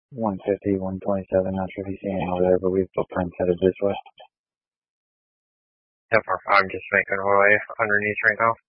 150, 127, not sure if you see anything over there, but we have footprints headed this way. I'm just making our way underneath right now.